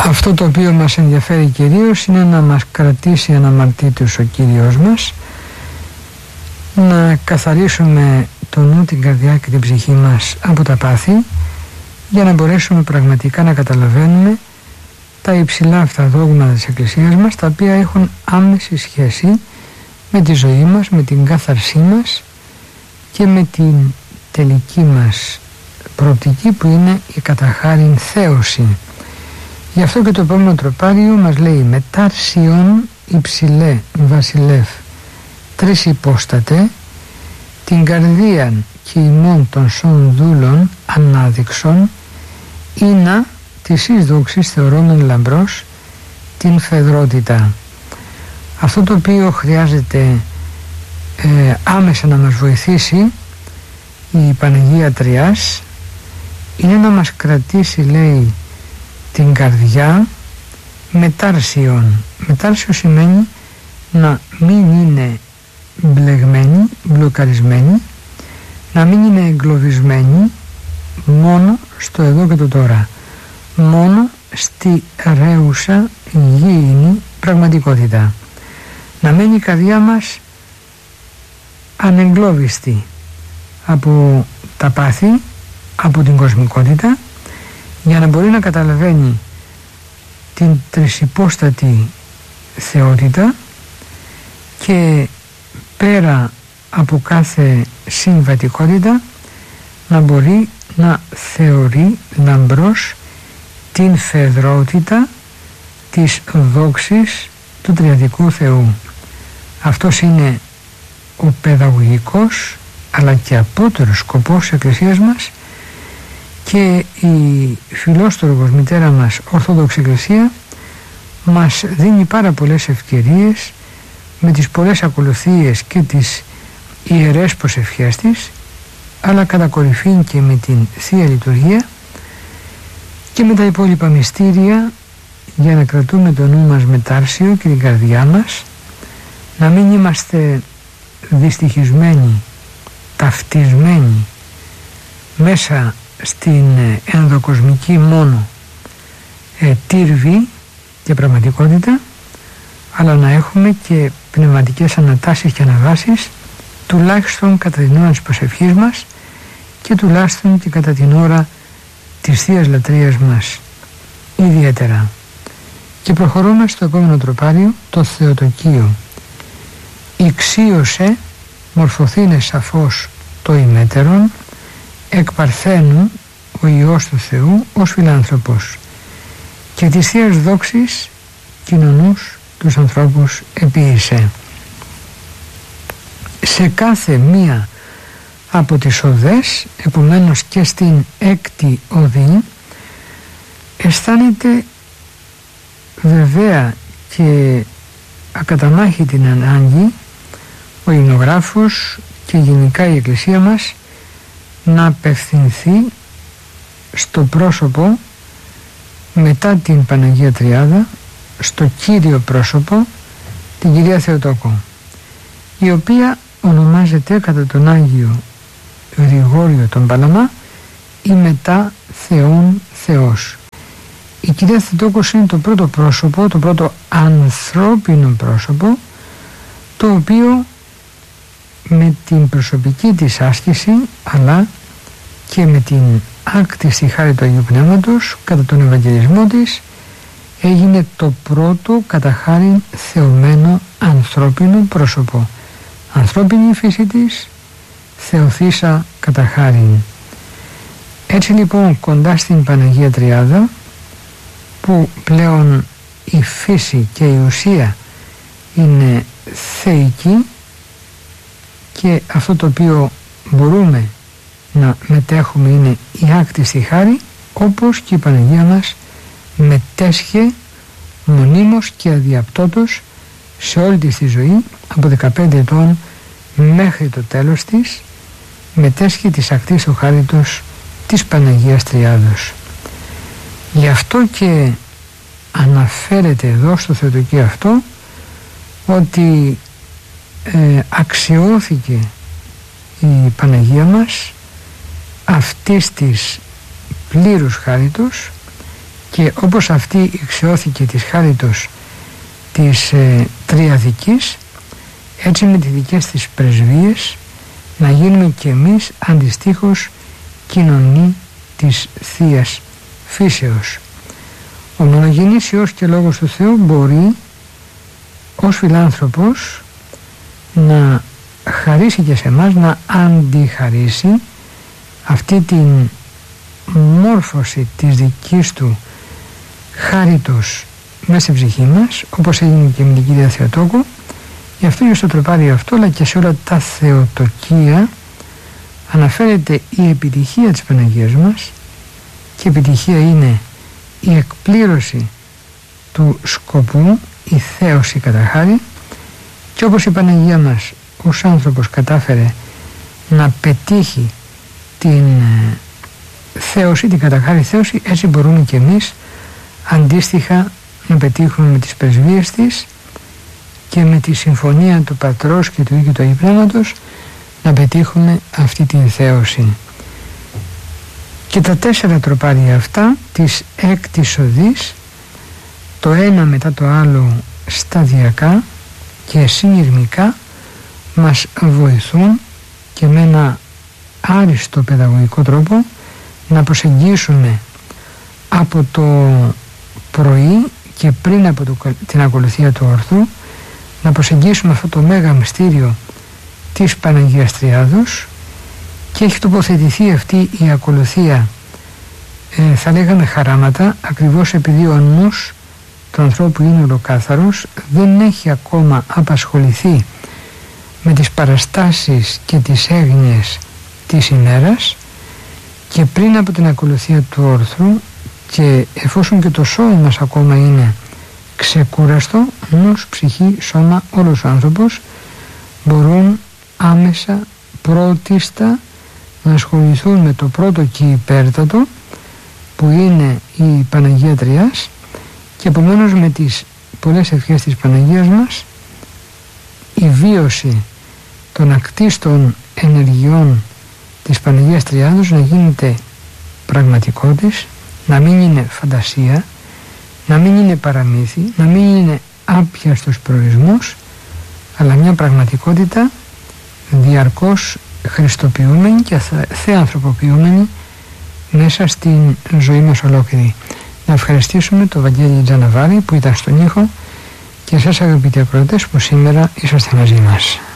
Αυτό το οποίο μας ενδιαφέρει κυρίως είναι να μας κρατήσει αναμαρτήτους ο Κύριος μας, να καθαρίσουμε το νου, την καρδιά και την ψυχή μας από τα πάθη, για να μπορέσουμε πραγματικά να καταλαβαίνουμε τα υψηλά αυτά δόγματα της Εκκλησίας μας, τα οποία έχουν άμεση σχέση με τη ζωή μας, με την κάθαρσή μας και με την τελική μας προοπτική, που είναι η καταχάριν θέωση. Γι' αυτό και το επόμενο τροπάριο μας λέει: «Μετάρσιον υψηλέ βασιλεύ τρεις υπόστατε, την καρδίαν και ημών των σών δούλων ανάδειξον, ήνα της εις δόξης θεωρούμεν λαμπρός την φεδρότητα». Αυτό το οποίο χρειάζεται άμεσα να μας βοηθήσει η Παναγία Τριάς είναι να μας κρατήσει, λέει, την καρδιά μετάρσιον. Μετάρσιο σημαίνει να μην είναι μπλεγμένη, μπλοκαρισμένη, να μην είναι εγκλωβισμένη μόνο στο εδώ και το τώρα, μόνο στη ρέουσα γήινη πραγματικότητα. Να μένει η καρδιά μας ανεγκλώβιστη από τα πάθη, από την κοσμικότητα, για να μπορεί να καταλαβαίνει την τρισυπόστατη θεότητα και πέρα από κάθε συμβατικότητα να μπορεί να θεωρεί λαμπρός την φεδρότητα της δόξης του Τριαδικού Θεού. Αυτός είναι ο παιδαγωγικός αλλά και απότερος σκοπός της Εκκλησίας μας, και η φιλόστοργος μητέρα μας Ορθόδοξη Εκκλησία μας δίνει πάρα πολλές ευκαιρίες με τις πολλές ακολουθίες και τις ιερές προσευχές της, αλλά κατά κορυφήν και με την Θεία Λειτουργία και με τα υπόλοιπα μυστήρια, για να κρατούμε το νου μας μετάρσιο και την καρδιά μας, να μην είμαστε δυστυχισμένοι, ταυτισμένοι μέσα στην ενδοκοσμική μόνο τύρβη και πραγματικότητα, αλλά να έχουμε και πνευματικές ανατάσεις και αναβάσεις, τουλάχιστον κατά την ώρα της προσευχής μας και τουλάχιστον και κατά την ώρα της Θείας Λατρείας μας ιδιαίτερα. Και προχωρούμε στο επόμενο τροπάριο, το Θεοτοκείο. «Ηξίωσε μορφωθήνε σαφώς το ημέτερον, εκ παρθένου ο Υιός του Θεού ως φιλάνθρωπος, και της Θείας δόξης κοινωνούς τους ανθρώπους επίησε». Σε κάθε μία από τις οδές, επομένως και στην έκτη οδή, αισθάνεται βεβαία και ακαταμάχητη την ανάγκη ο υμνογράφος και γενικά η Εκκλησία μας να απευθυνθεί στο πρόσωπο, μετά την Παναγία Τριάδα, στο κύριο πρόσωπο, την Κυρία Θεοτόκο, η οποία ονομάζεται κατά τον Άγιο Γρηγόριο τον Παλαμά η μετά Θεόν Θεός. Η Κυρία Θεοτόκος είναι το πρώτο πρόσωπο, το πρώτο ανθρώπινο πρόσωπο, το οποίο με την προσωπική της άσκηση αλλά και με την άκτιστη χάρη του Αγίου Πνεύματος κατά τον Ευαγγελισμό της έγινε το πρώτο κατά χάριν θεωμένο ανθρώπινο πρόσωπο. Ανθρώπινη η φύση της, θεοθήσα κατά χάριν. Έτσι λοιπόν, κοντά στην Παναγία Τριάδα, που πλέον η φύση και η ουσία είναι θεϊκή, και αυτό το οποίο μπορούμε να μετέχουμε είναι η άκτιστη χάρη, όπως και η Παναγία μας μετέσχε μονίμως και αδιαπτώτως σε όλη της τη ζωή, από 15 ετών μέχρι το τέλος της, μετέσχε της ακτής του χάριτος της Παναγίας Τριάδος. Γι' αυτό και αναφέρεται εδώ στο Θεοτοκείο αυτό ότι αξιώθηκε η Παναγία μας αυτής της πλήρους χάριτος, και και όπως αυτή ηξιώθηκε της χάριτος της Τριαδικής, έτσι με τις δικές της πρεσβείες να γίνουμε και εμείς αντιστοίχως κοινωνοί της Θείας Φύσεως. Ο μονογενής Υιός και Λόγος του Θεού μπορεί ως φιλάνθρωπος να χαρίσει και σε εμάς, να αντιχαρίσει αυτή την μόρφωση της δικής του χάριτος μέσα στη ψυχή μας, όπως έγινε και με την Κυρία Θεοτόκου. Γι' αυτό και στο τροπάριο αυτό, αλλά και σε όλα τα Θεοτοκία, αναφέρεται η επιτυχία της Παναγίας μας, και η επιτυχία είναι η εκπλήρωση του σκοπού, η θέωση κατά χάρη, και όπως η Παναγία μας ως άνθρωπος κατάφερε να πετύχει την θέωση, την καταχάρη θέωση, έτσι μπορούμε και εμείς αντίστοιχα να πετύχουμε με τις πρεσβείες της και με τη συμφωνία του Πατρός και του Υιού και του Αγίου Πνεύματος να πετύχουμε αυτή την θέωση. Και τα 4 τροπάρια αυτά της έκτης οδής, το ένα μετά το άλλο σταδιακά και συνειρμικά, μας βοηθούν και με ένα άριστο παιδαγωγικό τρόπο να προσεγγίσουμε από το πρωί και πριν από την ακολουθία του ορθού, να προσεγγίσουμε αυτό το μέγα μυστήριο της Παναγίας Τριάδος, και έχει τοποθετηθεί αυτή η ακολουθία, θα λέγαμε χαράματα, ακριβώς επειδή ο νους του ανθρώπου είναι ολοκάθαρος, δεν έχει ακόμα απασχοληθεί με τις παραστάσεις και τις έγνοιες της ημέρας, και πριν από την ακολουθία του όρθρου, και εφόσον και το σώμα μας ακόμα είναι ξεκούραστο, νους, ψυχή, σώμα, όλος ο άνθρωπος μπορούν άμεσα, πρώτιστα να ασχοληθούν με το πρώτο και υπέρτατο που είναι η Παναγία Τριάς, και επομένως με τις πολλές ευχές της Παναγίας μας η βίωση των ακτίστων ενεργειών της Παναγίας Τριάδος να γίνεται πραγματικότης, να μην είναι φαντασία, να μην είναι παραμύθι, να μην είναι άπιαστος προορισμός, αλλά μια πραγματικότητα διαρκώς χριστοποιούμενη και θεανθρωποποιούμενη μέσα στην ζωή μας ολόκληρη. Να ευχαριστήσουμε τον Βαγγέλη Τζαναβάρη που ήταν στον ήχο, και εσάς αγαπητοί ακροατές που σήμερα είσαστε μαζί μας.